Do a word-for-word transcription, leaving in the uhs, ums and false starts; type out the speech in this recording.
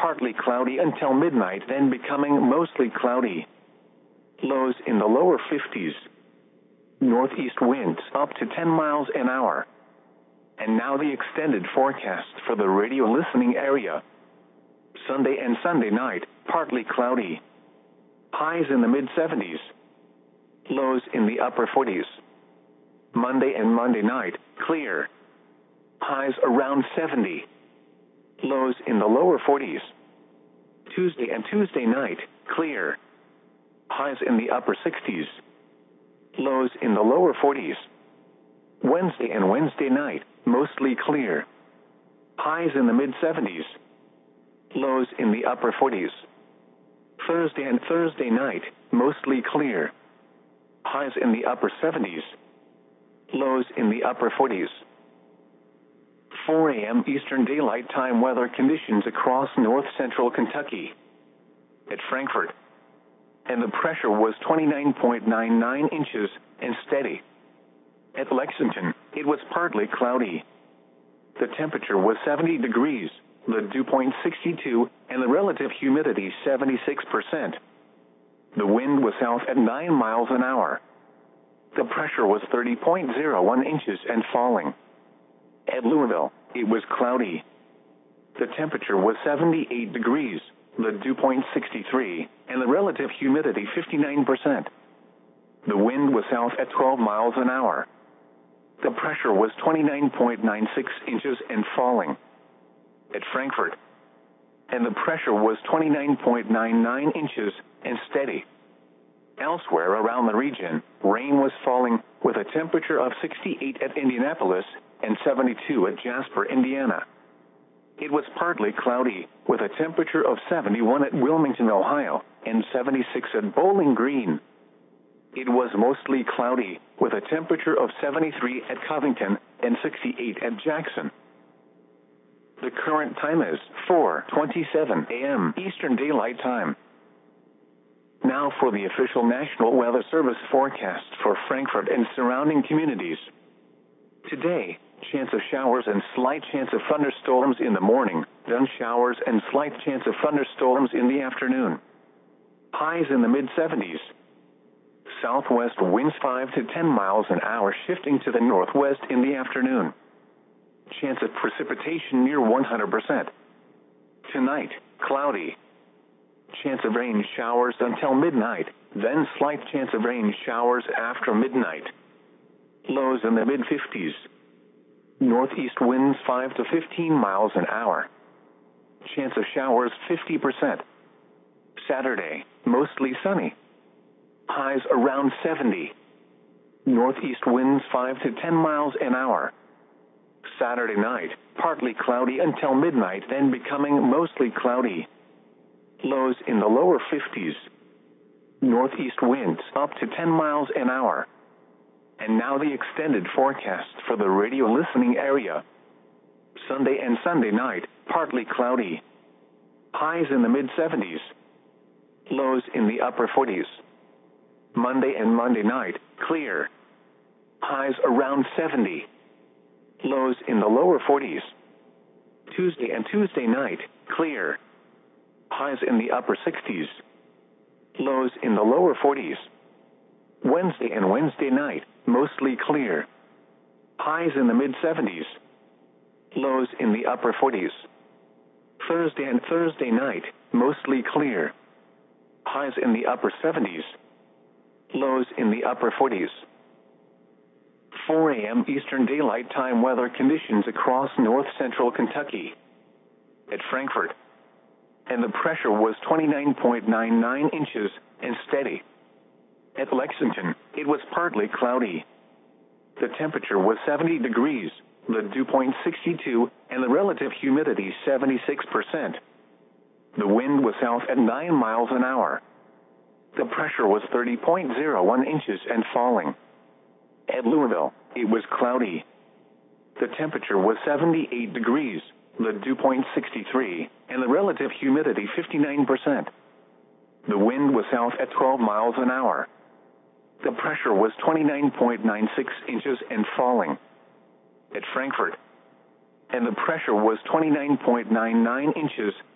partly cloudy until midnight, then becoming mostly cloudy. Lows in the lower fifties. Northeast winds up to ten miles an hour. And now the extended forecast for the radio listening area. Sunday and Sunday night, partly cloudy. Highs in the mid seventies. Lows in the upper forties. Monday and Monday night, clear. Highs around seventy. Lows in the lower forties. Tuesday and Tuesday night, clear. Highs in the upper sixties. Lows in the lower forties. Wednesday and Wednesday night, mostly clear. Highs in the mid seventies. Lows in the upper forties. Thursday and Thursday night, mostly clear. Highs in the upper seventies. Lows in the upper forties. four a m Eastern Daylight Time weather conditions across north central Kentucky. At Frankfort. And the pressure was twenty-nine point nine nine inches and steady. At Lexington, it was partly cloudy. The temperature was seventy degrees, the dew point sixty-two, and the relative humidity seventy-six percent. The wind was south at nine miles an hour. The pressure was thirty point zero one inches and falling. At Louisville, it was cloudy. The temperature was seventy-eight degrees, the dew point sixty-three, and the relative humidity fifty-nine percent. The wind was south at twelve miles an hour. The pressure was twenty-nine point nine six inches and falling. At Frankfort. And the pressure was twenty-nine point nine nine inches and steady. Elsewhere around the region, rain was falling with a temperature of sixty-eight at Indianapolis and seventy-two at Jasper, Indiana. It was partly cloudy with a temperature of seventy-one at Wilmington, Ohio, and seventy-six at Bowling Green. It was mostly cloudy with a temperature of seventy-three at Covington and sixty-eight at Jackson. The current time is four twenty-seven a m Eastern Daylight Time. Now for the official National Weather Service forecast for Frankfort and surrounding communities. Today, chance of showers and slight chance of thunderstorms in the morning, then showers and slight chance of thunderstorms in the afternoon. Highs in the mid seventies. Southwest winds five to ten miles an hour, shifting to the northwest in the afternoon. Chance of precipitation near one hundred percent. Tonight, cloudy. Chance of rain showers until midnight, then slight chance of rain showers after midnight. Lows in the mid fifties. Northeast winds five to fifteen miles an hour. Chance of showers fifty percent. Saturday, mostly sunny. Highs around seventy. Northeast winds five to ten miles an hour. Saturday night, partly cloudy until midnight, then becoming mostly cloudy. Lows in the lower fifties. Northeast winds up to ten miles an hour. And now the extended forecast for the radio listening area. Sunday and Sunday night, partly cloudy. Highs in the mid seventies. Lows in the upper forties. Monday and Monday night, clear. Highs around seventy. Lows in the lower forties. Tuesday and Tuesday night, clear. Highs in the upper sixties. Lows in the lower forties. Wednesday and Wednesday night, mostly clear. Highs in the mid seventies. Lows in the upper forties. Thursday and Thursday night, mostly clear. Highs in the upper seventies. Lows in the upper forties. four a m Eastern Daylight Time weather conditions across north central Kentucky. At Frankfort. And the pressure was twenty-nine point nine nine inches and steady. At Lexington, it was partly cloudy. The temperature was seventy degrees, the dew point sixty-two, and the relative humidity seventy-six percent. The wind was south at nine miles an hour. The pressure was thirty point zero one inches and falling. At Louisville, it was cloudy. The temperature was seventy-eight degrees, the dew point sixty-three, and the relative humidity fifty-nine percent. The wind was south at twelve miles an hour. The pressure was twenty-nine point nine six inches and falling. At Frankfort. And the pressure was twenty-nine point nine nine inches